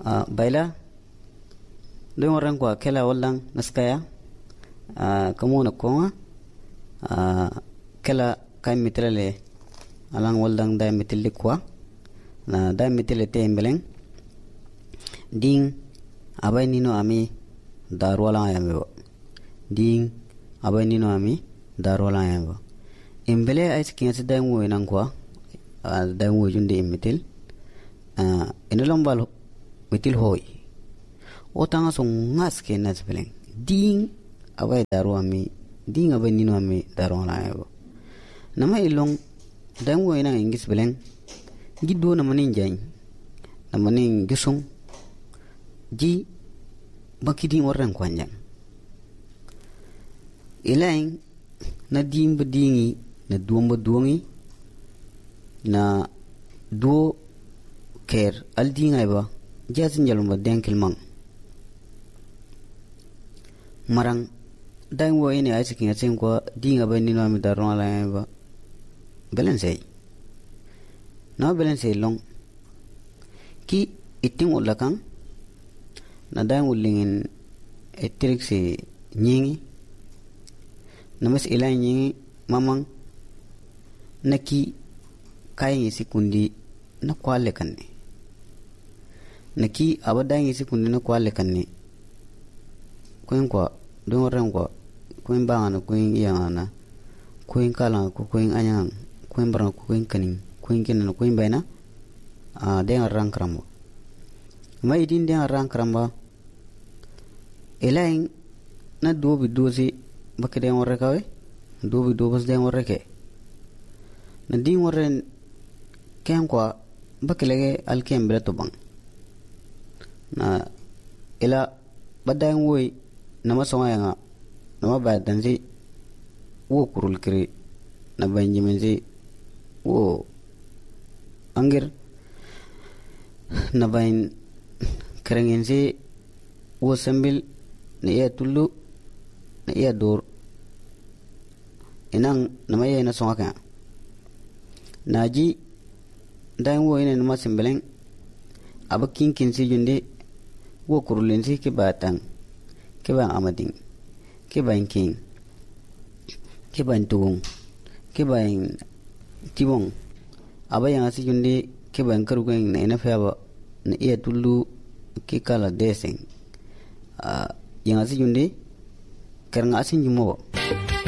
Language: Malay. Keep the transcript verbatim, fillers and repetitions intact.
uh, baila don ran kwa kela wallan naskaya uh, kamo na konga uh, kela kai mitrale alang waldan da mitili kwa na da mitili te embeleng ding abai nino ami darwala yambo ding abai nino ami darwala yambo embele ay sikinya da ngwe nan kwa da ngwe junde imitil uh, inalombal mitil hoy otanga so ngas ke nas beleng ding abai daru ami ding abai nino ami darwala yambo nama ilong da ngwe nan ingis beleng giddo na manin jany na manin gisung ji bakidi warran kwanjang ilain na dimba dingi na duomba duongi na duo ker al dingai ba jasin jalumba denkel mang marang dang wo ine ai sikin asen ko dinga ba ni no mi daron ala ba balance na balance long ki iting ulakan na dang ulingin etrik si nyingi namas ilay nyingi mamang naki kayi si kundi na kwale kanne naki abadang si kundi na kwale kanne kuin kwa don ran kwa kuin bangana kuin iyana kuin kala ko kuin anyang kuin barang ko kuin kaning kuin kinan kuin bayna a den ran kramo mai din den ran kramba elain na dobi dozi bakede worre kawe dobi dobas den worre ke na din worre ken kwa bakelege alkem bela to bang na ela badang woy nama songa nga nama badan si wo kurul kiri na banjimen si wo angir na bain kerengin si wo sambil na iya tulu na iya dor inang nama iya na songa ka naji dang wo ina nama sembeleng abakin kinsi jundi wo kurulin si ke batang ke bang amading ke bang king ke bang tuung ke bang tibong aba yang asi jundi ke bang karugeng na ina faba na iya tulu ke kala deseng uh, yang asi jundi karanga asin jumo